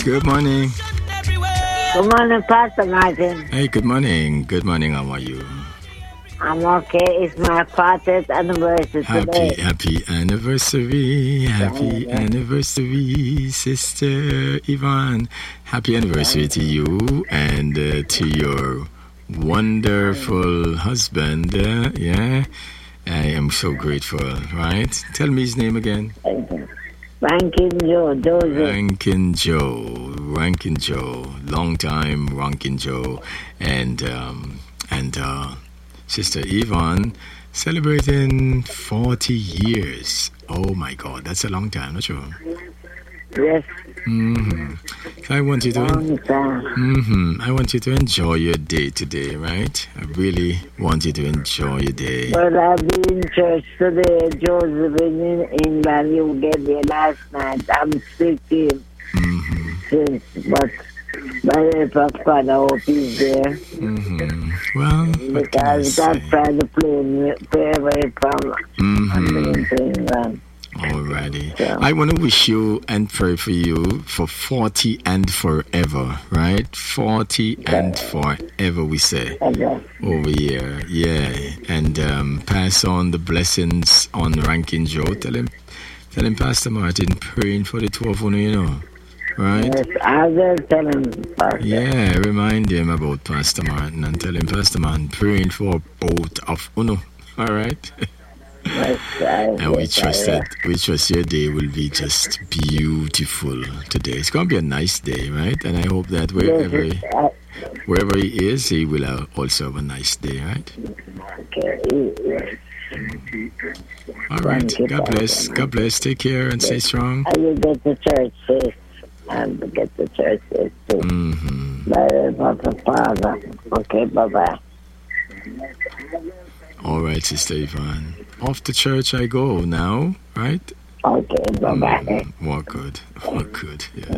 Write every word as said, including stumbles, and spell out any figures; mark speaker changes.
Speaker 1: Good morning.
Speaker 2: Good morning, Pastor Martin.
Speaker 1: Hey, good morning. Good morning. How are you?
Speaker 2: I'm okay. It's my fortieth anniversary
Speaker 1: Happy,
Speaker 2: today.
Speaker 1: happy anniversary. Happy
Speaker 2: Yeah.
Speaker 1: anniversary, Sister Yvonne. Happy anniversary to you and uh, to your wonderful husband. Uh, yeah. I am so grateful, right? Tell me his name again.
Speaker 2: Rankin Joe, Joseph.
Speaker 1: Rankin Joe, Rankin Joe, long time Rankin Joe, and um, and uh, Sister Yvonne celebrating forty years. Oh my God, that's a long time, not you?
Speaker 2: Yes.
Speaker 1: Mm-hmm. I want you to.
Speaker 2: Long time.
Speaker 1: Mm-hmm. I want you to enjoy your day today, right? I really want you to enjoy your day.
Speaker 2: Well, I've been in church today. Joseph in England. You get there last night. I'm speaking
Speaker 1: Mm-hmm.
Speaker 2: since, but by the help of God, I hope he's there.
Speaker 1: Mm-hmm. Well, what can I
Speaker 2: Because God
Speaker 1: say?
Speaker 2: tried to play me away from
Speaker 1: Mm-hmm.
Speaker 2: England.
Speaker 1: Alrighty.
Speaker 2: Yeah.
Speaker 1: I want to wish you and pray for you for forty and forever, right? forty and forever, we say
Speaker 2: Okay.
Speaker 1: over here. Yeah. And um, pass on the blessings on Rankin Joe. Tell him, tell him, Pastor Martin, praying for the two of you, you know, right?
Speaker 2: Yes, I will tell him, Pastor.
Speaker 1: Yeah, remind him about Pastor Martin and tell him, Pastor Martin, praying for both of you. All right?
Speaker 2: Yes, I,
Speaker 1: And we
Speaker 2: yes,
Speaker 1: trust
Speaker 2: I,
Speaker 1: that we trust your day will be just beautiful today. It's gonna be a nice day, right? And I hope that wherever
Speaker 2: yes,
Speaker 1: he,
Speaker 2: I,
Speaker 1: wherever he is, he will uh, also have a nice day, right?
Speaker 2: okay, yes.
Speaker 1: All right.
Speaker 2: Thank you,
Speaker 1: God bless.
Speaker 2: Pastor.
Speaker 1: God bless. Take care and stay strong.
Speaker 2: I will get to church safe. I will get to church safe too.
Speaker 1: Mm-hmm.
Speaker 2: By the help of the Father. Okay, bye-bye.
Speaker 1: All right, Sister Yvonne. Off to church I go now, right?
Speaker 2: Okay, bye-bye.
Speaker 1: Mm, walk good. Walk good. Yeah.